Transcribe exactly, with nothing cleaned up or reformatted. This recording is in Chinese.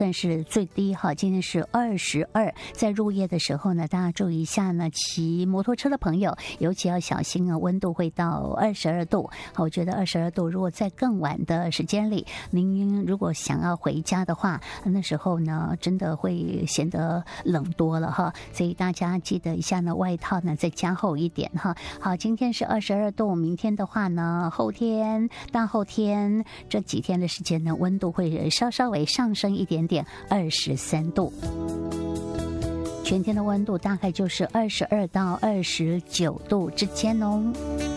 算是最低哈，今天是二十二。在入夜的时候呢，大家注意一下呢，骑摩托车的朋友尤其要小心啊，温度会到二十二度。好，我觉得二十二度，如果在更晚的时间里，您如果想要回家的话，那时候呢，真的会显得冷多了哈。所以大家记得一下呢，外套呢再加厚一点哈。好，今天是二十二度，明天的话呢，后天、大后天这几天的时间呢，温度会稍稍微上升一点点，二十三度。全天的温度大概就是二十二到二十九度之间哦。